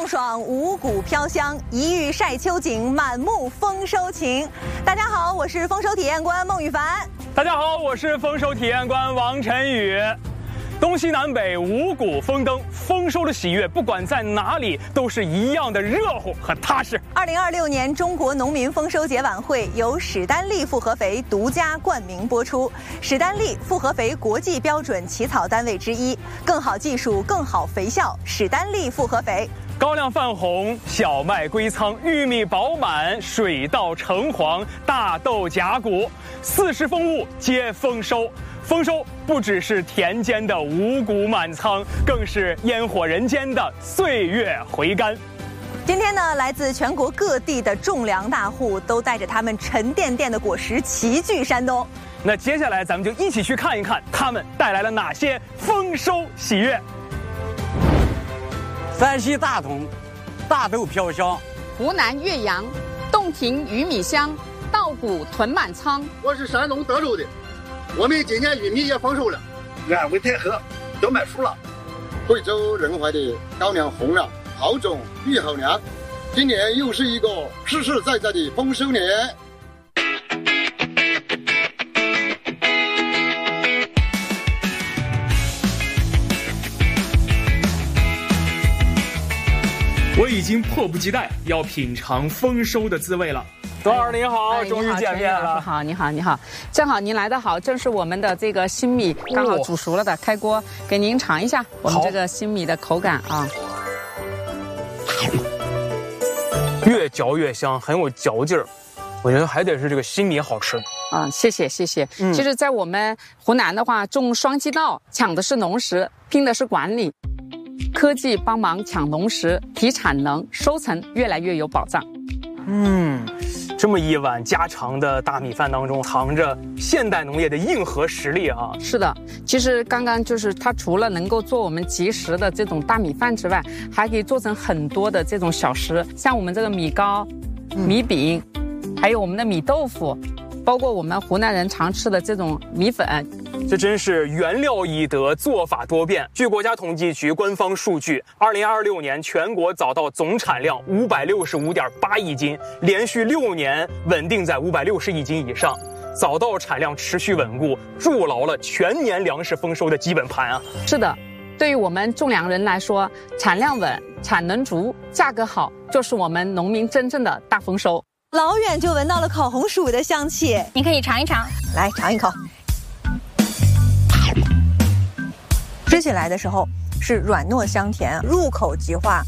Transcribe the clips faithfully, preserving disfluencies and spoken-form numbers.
送爽，五谷飘香，一遇晒秋景，满目丰收情。大家好，我是丰收体验官孟羽凡。 大家好，我是丰收体验官王晨宇。东西南北五谷丰登，丰收的喜悦，不管在哪里，都是一样的热乎和踏实。 二零二六年中国农民丰收节晚会由史丹利复合肥独家冠名播出。史丹利复合肥国际标准起草单位之一，更好技术，更好肥效，史丹利复合肥。 高粱泛红，小麦归仓，玉米饱满，水稻橙黄，大豆荚鼓，四时风物皆丰收。丰收不只是田间的五谷满仓，更是烟火人间的岁月回甘。 今天呢，来自全国各地的种粮大户都带着他们沉甸甸的果实齐聚山东。 那接下来咱们就一起去看一看他们带来了哪些丰收喜悦。 山西大同，大豆飘香； 湖南岳阳，洞庭玉米香，稻谷囤满仓。 我是山东德州的，我们今年玉米也丰收了，安徽太和都卖熟了。贵州仁怀的高粱红了，好种育好粮，今年又是一个实实在在的丰收年。 我已经迫不及待要品尝丰收的滋味了。董老师您好， 哎、 终于见面了。 好，你好，你好，正好您来得好，正是我们的这个新米刚好煮熟了的，开锅给您尝一下我们这个新米的口感啊。 越嚼越香，很有嚼劲儿。我觉得还得是这个新米好吃。 啊、嗯，谢谢谢谢。 嗯， 其实，在我们湖南的话，种双季稻，抢的是农时，拼的是管理。科技帮忙抢农时，提产能，收成越来越有保障。 嗯，这么一碗家常的大米饭当中，藏着现代农业的硬核实力啊！ 是的，其实刚刚就是它除了能够做我们即食的这种大米饭之外，还可以做成很多的这种小食，像我们这个米糕、米饼，还有我们的米豆腐，包括我们湖南人常吃的这种米粉。 这真是原料易得，做法多变。据国家统计局官方数据，二零二六年全国早稻总产量五百六十五点八亿斤，连续六年稳定在五百六十亿斤以上。早稻产量持续稳固，筑牢了全年粮食丰收的基本盘啊！ 是的，对于我们种粮人来说，产量稳、产能足、价格好，就是我们农民真正的大丰收。 老远就闻到了烤红薯的香气， 您可以尝一尝， 来尝一口。吃起来的时候是软糯香甜，入口即化。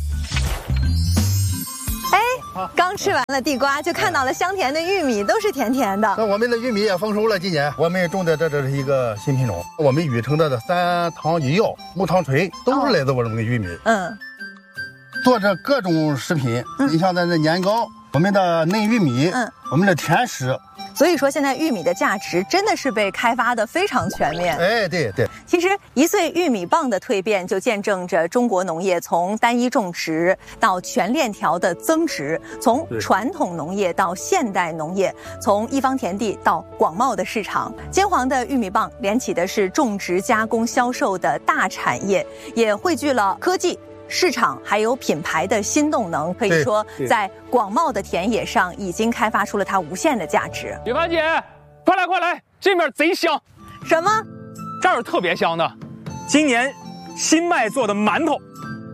哎，刚吃完了地瓜，就看到了香甜的玉米，都是甜甜的。 那我们的玉米也丰收了，今年我们种的这这是一个新品种，我们禹城的的三糖一药、木糖醇都是来自我们的玉米。 嗯， 做着各种食品，嗯、你像咱的年糕，我们的嫩玉米，嗯，我们的甜食。 所以说，现在玉米的价值真的是被开发的非常全面。 哎，对对。 其实一岁玉米棒的蜕变，就见证着中国农业从单一种植到全链条的增值，从传统农业到现代农业，从一方田地到广袤的市场。金黄的玉米棒连起的是种植、加工、销售的大产业，也汇聚了科技、市场还有品牌的新动能，可以说在广袤的田野上已经开发出了它无限的价值。 雨凡姐，快来快来，这面贼香。 什么？ 这儿有特别香的，今年新麦做的馒头。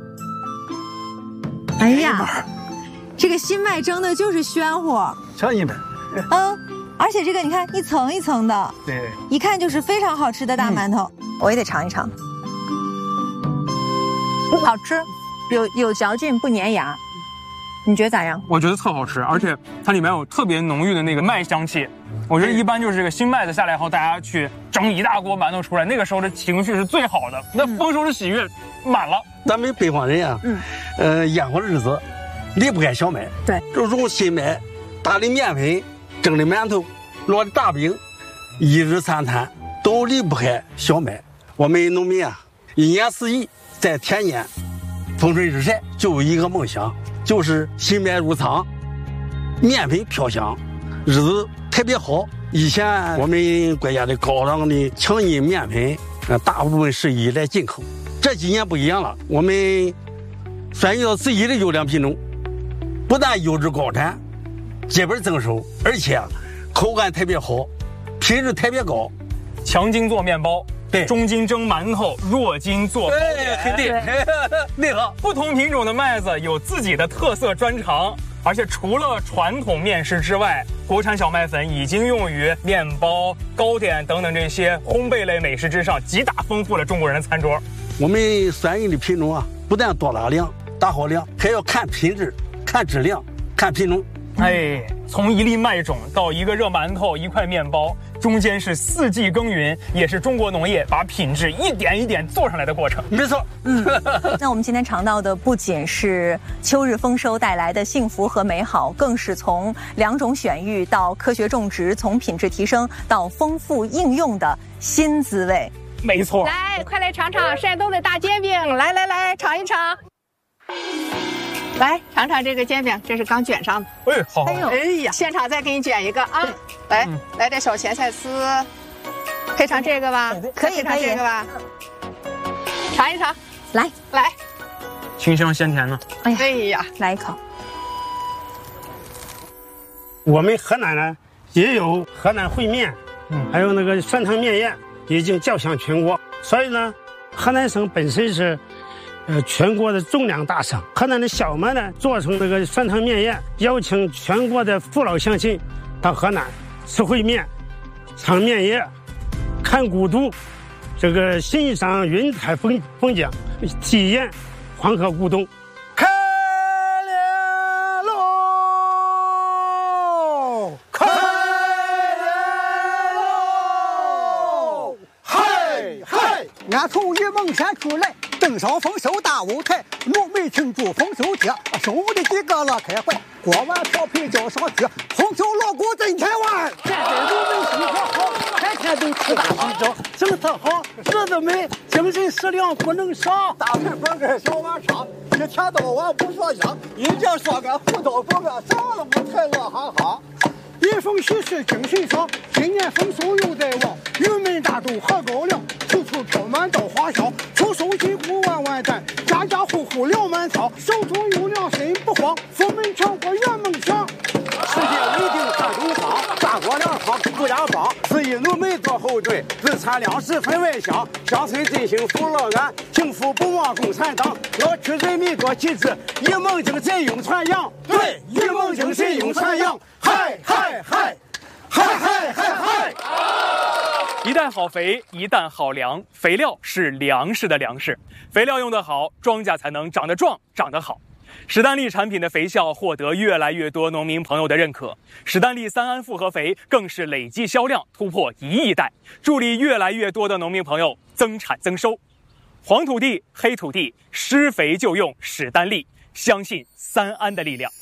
哎呀，这个新麦蒸的就是暄乎， 尝一本。 嗯，而且这个你看一层一层的， 对， 一看就是非常好吃的大馒头。嗯、我也得尝一尝。好吃，有有嚼劲，不粘牙。你觉得咋样？ 我觉得特好吃，而且它里面有特别浓郁的那个麦香气。我觉得一般就是这个新麦子下来后，大家去蒸一大锅馒头出来，那个时候的情绪是最好的，那丰收的喜悦满了。 咱们北方人啊，嗯，呃，烟火日子离不开小麦， 对， 就用新麦打的面粉、蒸的馒头、烙的大饼，一日三餐都离不开小麦。我们农民啊，一年四季在田间风吹日晒，就有一个梦想，就是新麦入仓，面粉飘香，日子特别好。以前我们国家的高档的强阴面粉，呃，大部分是依赖进口。这几年不一样了，我们选用自己的优良品种，不但优质高产，基本增收，而且口感特别好，品质特别高。 强筋做面包， 对， 中筋蒸馒头，弱筋做糕点， 肯定内行。 不同品种的麦子有自己的特色专长，而且除了传统面食之外，国产小麦粉已经用于面包、糕点等等这些烘焙类美食之上，极大丰富了中国人的餐桌。 我们选用的品种啊，不但多大量、大好量，还要看品质、看质量、看品种。 哎，从一粒麦种到一个热馒头、一块面包，中间是四季耕耘，也是中国农业把品质一点一点做上来的过程。 没错。 嗯，那我们今天尝到的不仅是秋日丰收带来的幸福和美好，更是从良种选育到科学种植，从品质提升到丰富应用的新滋味。 没错， 来，快来尝尝山东的大煎饼！来来来，尝一尝。来尝尝这个煎饼，这是刚卷上的。 哎，好， 哎呦，哎呀，现场再给你卷一个啊！来，嗯、来点小咸菜丝，配上这个吧， 可以， 配上这个吧，尝一尝， 来来， 清香鲜甜呢。 哎呀， 哎呀， 来一口。 我们河南呢也有河南烩面，嗯，还有那个酸汤面宴已经叫响全国，所以呢，河南省本身是。呃，全国的种粮大省，河南的小麦呢做成这个酸汤面宴，邀请全国的父老乡亲到河南吃烩面、尝面宴、看古都，这个欣赏云海风风景，体验黄河古东。 开了喽！开了喽！嗨嗨！ 俺从榆梦山出来。登上丰收大舞台，农民庆祝丰收节，兄弟几个乐开怀，锅碗瓢盆交上去，红袖锣鼓震天外。 现在农民生活好，天天都吃大喜粥，政策好，日子美，精神食粮不能少。 大盆饭跟小碗茶，一天到晚不说家，一见说个胡刀不个，啥了不太乐哈哈。一逢喜事精神爽，今年丰收又在望，人们大都喝高粱，处处飘满稻花香，出手金谷万万担，家家户户粮满仓，手中有粮心不慌，富民强国圆梦想。 世界稳定看东方，大国粮仓不压帮，四亿农民做后盾，日产粮食分外香，乡村振兴福乐安，幸福不忘共产党，要取人民多旗帜，一梦精神永传扬。 对，一梦精神永传扬。嗨嗨嗨，嗨嗨嗨嗨！ 一担好肥，一担好粮，肥料是粮食的粮食，肥料用得好，庄稼才能长得壮，长得好。史丹利产品的肥效获得越来越多农民朋友的认可，史丹利三安复合肥更是累计销量突破一亿袋，助力越来越多的农民朋友增产增收。黄土地、黑土地，施肥就用史丹利，相信三安的力量。